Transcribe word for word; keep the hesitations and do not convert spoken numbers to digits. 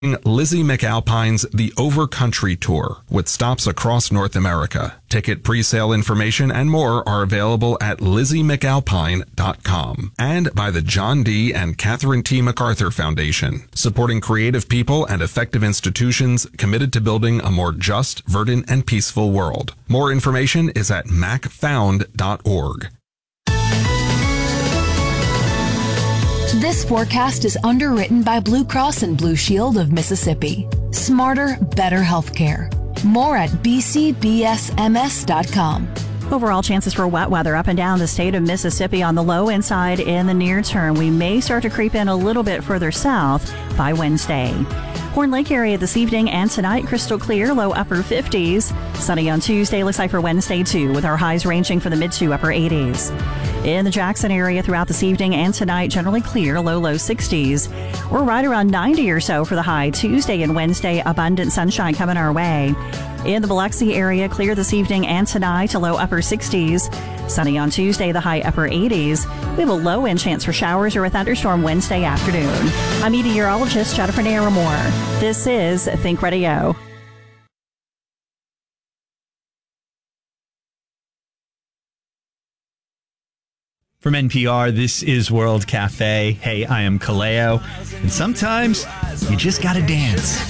Lizzie McAlpine's The Overcountry Tour with stops across North America. Ticket pre-sale information and more are available at lizzie mcalpine dot com and by the John D. and Catherine T. MacArthur Foundation, supporting creative people and effective institutions committed to building a more just, verdant, and peaceful world. More information is at mac found dot org. This forecast is underwritten by Blue Cross and Blue Shield of Mississippi. Smarter, better healthcare. More at b c b s m s dot com. Overall chances for wet weather up and down the state of Mississippi on the low end side in the near term. We may start to creep in a little bit further south by Wednesday. Horn Lake area this evening and tonight, crystal clear, low upper fifties. Sunny on Tuesday, looks like for Wednesday too, with our highs ranging from the mid to upper eighties. In the Jackson area throughout this evening and tonight, generally clear, low, low sixties. We're right around ninety or so for the high Tuesday and Wednesday. Abundant sunshine coming our way. In the Biloxi area, clear this evening and tonight, a low upper sixties. Sunny on Tuesday, the high upper eighties. We have a low end chance for showers or a thunderstorm Wednesday afternoon. I'm meteorologist Jennifer Naramore. This is Think Radio. From N P R, this is World Cafe. Hey, I am Kaleo. And sometimes you just gotta dance.